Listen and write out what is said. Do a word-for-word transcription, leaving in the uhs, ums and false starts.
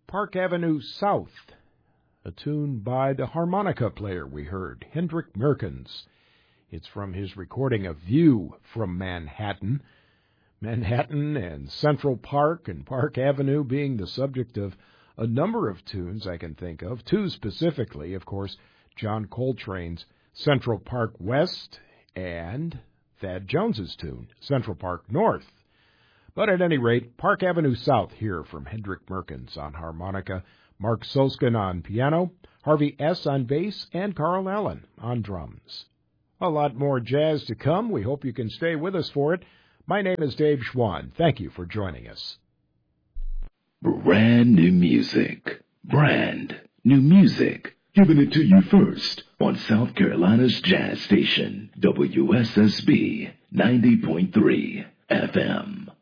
Park Avenue South, a tune by the harmonica player we heard, Hendrik Merkens. It's from his recording of View from Manhattan. Manhattan and Central Park and Park Avenue being the subject of a number of tunes I can think of. Two specifically, of course, John Coltrane's Central Park West and Thad Jones's tune, Central Park North. But at any rate, Park Avenue South here from Hendrik Merkens on harmonica, Mark Soskin on piano, Harvey S. on bass, and Carl Allen on drums. A lot more jazz to come. We hope you can stay with us for it. My name is Dave Schwann. Thank you for joining us. Brand new music. Brand new music. Giving it to you first on South Carolina's jazz station, W S S B ninety point three F M.